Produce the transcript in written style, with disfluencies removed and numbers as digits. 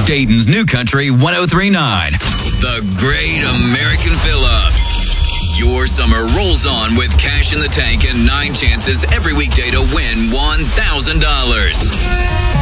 Dayton's New Country 1039. The Great American Fill-Up. Your summer rolls on with cash in the tank and 9 chances every weekday to win $1,000.